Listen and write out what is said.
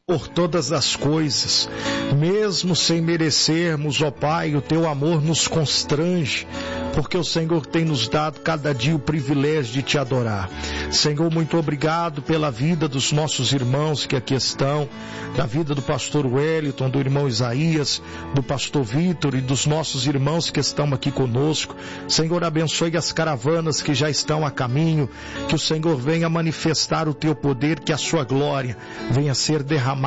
por todas as coisas, mesmo sem merecermos, ó Pai, o Teu amor nos constrange, porque o Senhor tem nos dado cada dia o privilégio de Te adorar. Senhor, muito obrigado pela vida dos nossos irmãos que aqui estão, da vida do pastor Wellington, do irmão Isaías, do pastor Vitor e dos nossos irmãos que estão aqui conosco. Senhor, abençoe as caravanas que já estão a caminho, que o Senhor venha manifestar o Teu poder, que a Sua glória venha ser derramada